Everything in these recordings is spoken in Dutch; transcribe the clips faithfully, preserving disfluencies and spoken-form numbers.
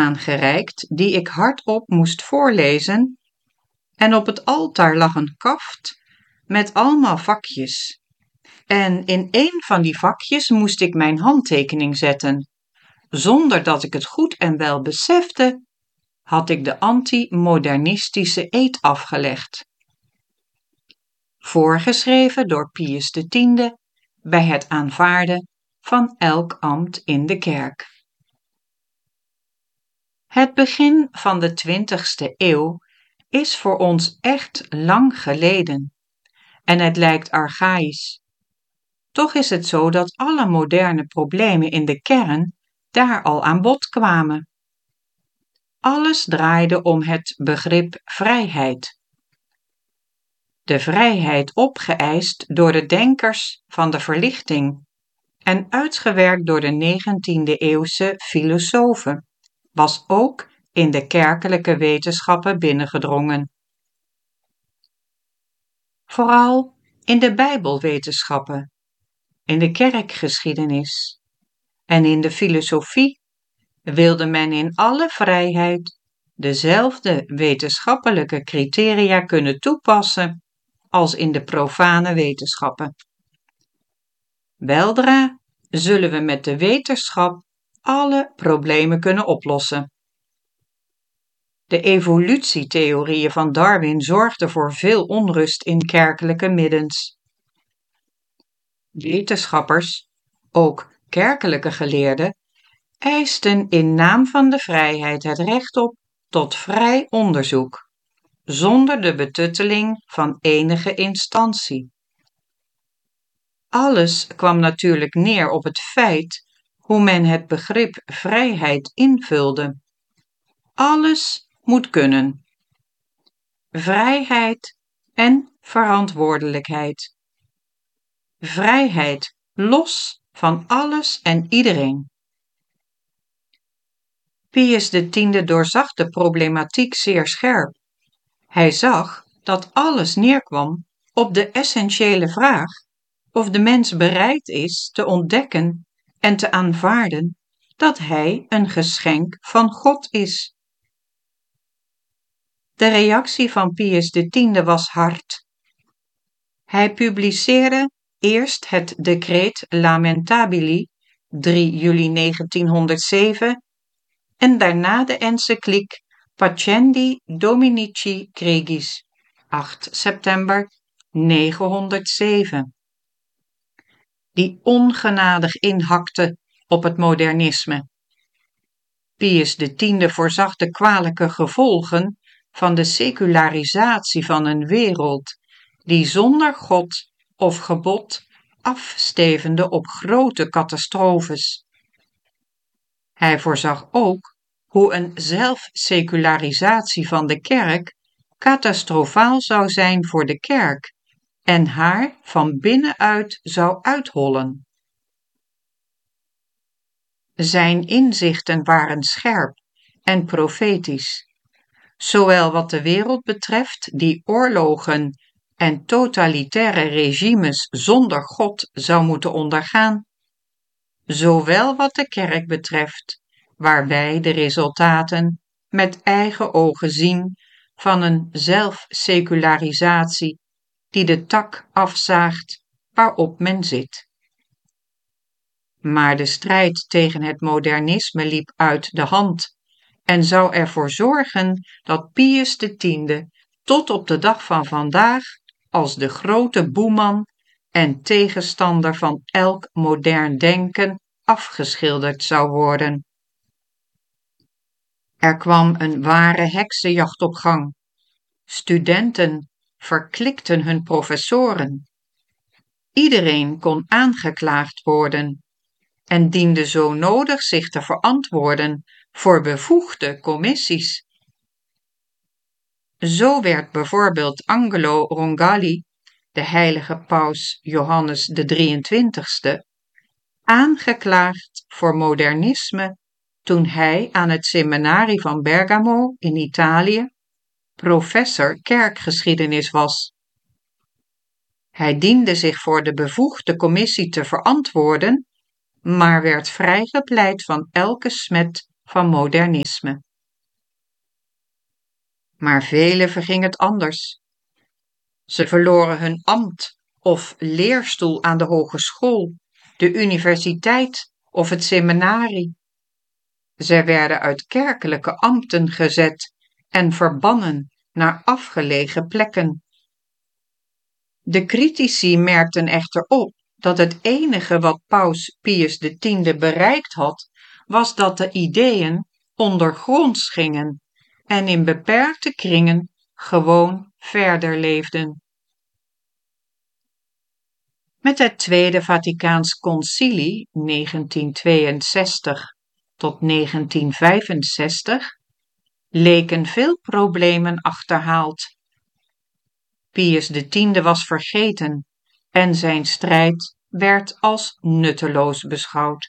aangereikt die ik hardop moest voorlezen en op het altaar lag een kaft met allemaal vakjes. En in een van die vakjes moest ik mijn handtekening zetten. Zonder dat ik het goed en wel besefte, had ik de anti-modernistische eed afgelegd. Voorgeschreven door Pius de Tiende bij het aanvaarden van elk ambt in de kerk. Het begin van de twintigste eeuw is voor ons echt lang geleden en het lijkt archaïs. Toch is het zo dat alle moderne problemen in de kern daar al aan bod kwamen. Alles draaide om het begrip vrijheid. De vrijheid opgeëist door de denkers van de verlichting en uitgewerkt door de negentiende-eeuwse filosofen, was ook in de kerkelijke wetenschappen binnengedrongen. Vooral in de Bijbelwetenschappen, in de kerkgeschiedenis en in de filosofie wilde men in alle vrijheid dezelfde wetenschappelijke criteria kunnen toepassen als in de profane wetenschappen. Weldra zullen we met de wetenschap alle problemen kunnen oplossen. De evolutietheorieën van Darwin zorgden voor veel onrust in kerkelijke middens. Wetenschappers, ook kerkelijke geleerden, eisten in naam van de vrijheid het recht op tot vrij onderzoek, zonder de betutteling van enige instantie. Alles kwam natuurlijk neer op het feit hoe men het begrip vrijheid invulde. Alles moet kunnen. Vrijheid en verantwoordelijkheid. Vrijheid los van alles en iedereen. Pius de Tiende doorzag de problematiek zeer scherp. Hij zag dat alles neerkwam op de essentiële vraag of de mens bereid is te ontdekken en te aanvaarden dat hij een geschenk van God is. De reactie van Pius de Tiende was hard. Hij publiceerde eerst het Decreet Lamentabili, drie juli negentienhonderdzeven, en daarna de encycliek Pacendi Dominici Gregis, acht september negenhonderdzeven, die ongenadig inhakte op het modernisme. Pius de Tiende voorzag de kwalijke gevolgen van de secularisatie van een wereld die zonder God of gebod afstevende op grote catastrofes. Hij voorzag ook hoe een zelfsecularisatie van de kerk catastrofaal zou zijn voor de kerk en haar van binnenuit zou uithollen. Zijn inzichten waren scherp en profetisch, zowel wat de wereld betreft die oorlogen en totalitaire regimes zonder God zou moeten ondergaan, zowel wat de kerk betreft, waar wij de resultaten met eigen ogen zien van een zelfsecularisatie die de tak afzaagt waarop men zit. Maar de strijd tegen het modernisme liep uit de hand en zou ervoor zorgen dat Pius de Tiende tot op de dag van vandaag als de grote boeman en tegenstander van elk modern denken afgeschilderd zou worden. Er kwam een ware heksenjacht op gang. Studenten verklikten hun professoren. Iedereen kon aangeklaagd worden en diende zo nodig zich te verantwoorden voor bevoegde commissies. Zo werd bijvoorbeeld Angelo Rongali, de heilige paus Johannes de drieëntwintigste, aangeklaagd voor modernisme toen hij aan het seminarie van Bergamo in Italië professor kerkgeschiedenis was. Hij diende zich voor de bevoegde commissie te verantwoorden, maar werd vrijgepleit van elke smet van modernisme. Maar velen verging het anders. Ze verloren hun ambt of leerstoel aan de hogeschool, de universiteit of het seminarie. Zij werden uit kerkelijke ambten gezet en verbannen naar afgelegen plekken. De critici merkten echter op dat het enige wat paus Pius X bereikt had, was dat de ideeën ondergronds gingen en in beperkte kringen gewoon verder leefden. Met het Tweede Vaticaans Concilie negentien tweeënzestig tot negentien vijfenzestig leken veel problemen achterhaald. Pius X was vergeten en zijn strijd werd als nutteloos beschouwd.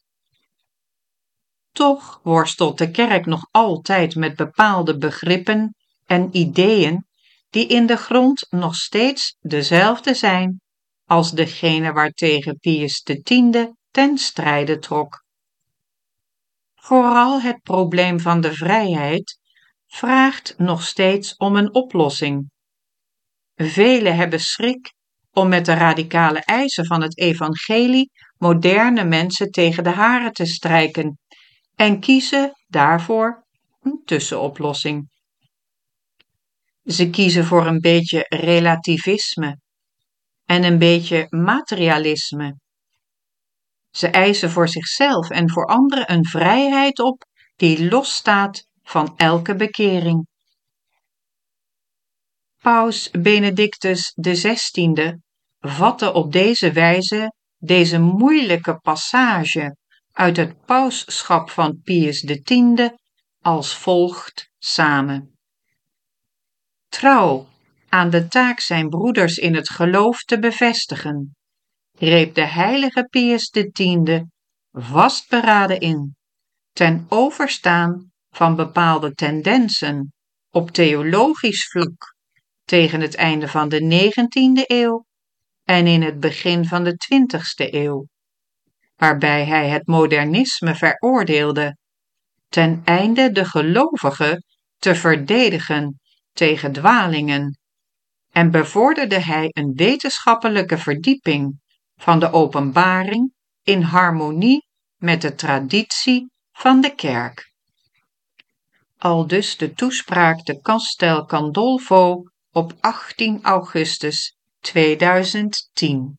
Toch worstelt de kerk nog altijd met bepaalde begrippen en ideeën die in de grond nog steeds dezelfde zijn als degene waartegen Pius X ten strijde trok. Vooral het probleem van de vrijheid vraagt nog steeds om een oplossing. Velen hebben schrik om met de radicale eisen van het evangelie moderne mensen tegen de haren te strijken en kiezen daarvoor een tussenoplossing. Ze kiezen voor een beetje relativisme en een beetje materialisme. Ze eisen voor zichzelf en voor anderen een vrijheid op die losstaat van elke bekering. Paus Benedictus de zestiende vatte op deze wijze deze moeilijke passage uit het pausschap van Pius X als volgt samen. Trouw aan de taak zijn broeders in het geloof te bevestigen, greep de heilige Pius X vastberaden in, ten overstaan van bepaalde tendensen op theologisch vlak tegen het einde van de negentiende eeuw en in het begin van de twintigste eeuw, waarbij hij het modernisme veroordeelde, ten einde de gelovigen te verdedigen tegen dwalingen, en bevorderde hij een wetenschappelijke verdieping van de openbaring in harmonie met de traditie van de kerk. Aldus de toespraak te Castel Gandolfo op achttien augustus tweeduizend tien.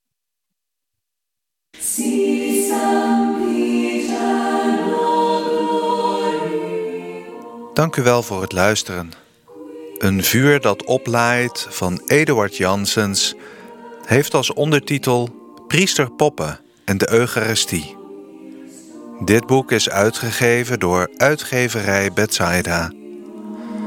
Dank u wel voor het luisteren. Een vuur dat oplaait van Eduard Janssens heeft als ondertitel Priester Poppe en de Eucharistie. Dit boek is uitgegeven door uitgeverij Bethsaida.